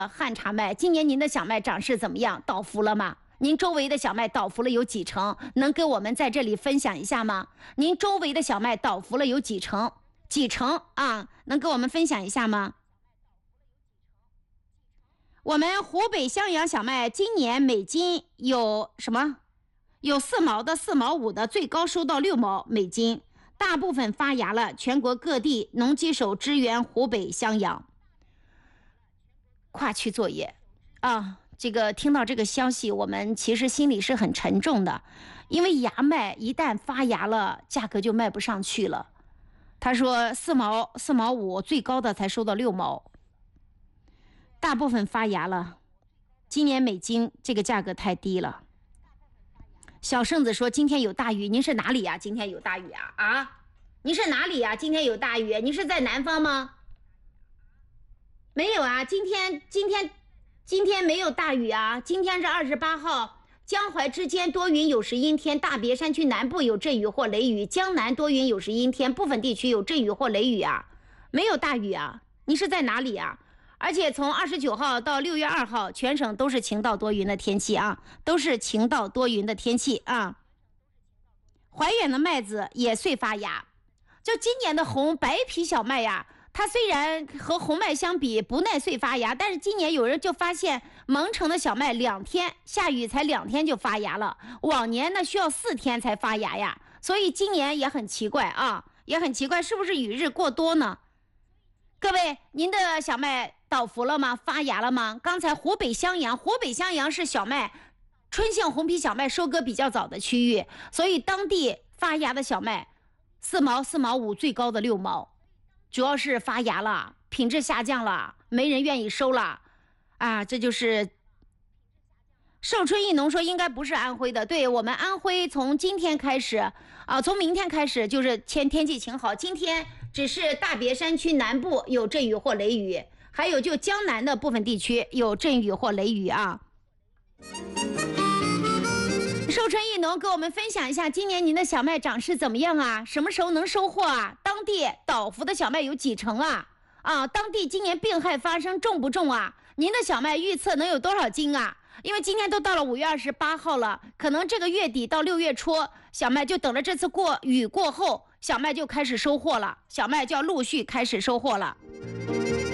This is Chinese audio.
汉茶麦，今年您的小麦长势怎么样？倒伏了吗？您周围的小麦倒伏了有几成？能跟我们在这里分享一下吗？您周围的小麦倒伏了有几成？几成啊？能跟我们分享一下吗？我们湖北襄阳小麦今年每斤有什么？有4毛的、4毛5的，最高收到6毛每斤，大部分发芽了。全国各地农机手支援湖北襄阳。跨区作业啊，这个听到这个消息，我们其实心里是很沉重的，因为芽麦一旦发芽了，价格就卖不上去了。他说4毛、4毛5，最高的才收到6毛。大部分发芽了，今年每斤这个价格太低了。小圣子说今天有大雨，您是哪里呀？今天有大雨啊？啊，您是哪里呀？今天有大雨，您是在南方吗？没有啊，今天没有大雨啊，今天是28号，江淮之间多云有时阴天，大别山区南部有阵雨或雷雨，江南多云有时阴天，部分地区有阵雨或雷雨啊，没有大雨啊。你是在哪里啊？而且从29号到6月2号，全省都是晴到多云的天气啊，都是晴到多云的天气啊。怀远的麦子也遂发芽，就今年的红白皮小麦呀，它虽然和红麦相比不耐岁发芽，但是今年有人就发现蒙城的小麦2天下雨才2天就发芽了，往年呢需要4天才发芽呀，所以今年也很奇怪啊，也很奇怪，是不是雨日过多呢？各位，您的小麦倒伏了吗？发芽了吗？刚才湖北襄阳是小麦春性红皮小麦收割比较早的区域，所以当地发芽的小麦4毛、4毛5，最高的6毛，主要是发芽了，品质下降了，没人愿意收了啊！这就是寿春一农说应该不是安徽的，对，我们安徽从今天开始啊，从明天开始就是天气晴好，今天只是大别山区南部有阵雨或雷雨，还有就江南的部分地区有阵雨或雷雨啊。寿春一农给我们分享一下今年您的小麦长势怎么样啊？什么时候能收获啊？当地倒伏的小麦有几成啊？啊，当地今年病害发生重不重啊？您的小麦预测能有多少斤啊？因为今天都到了5月28号了，可能这个月底到6月初，小麦就等着这次雨过后，小麦就开始收获了，小麦就要陆续开始收获了。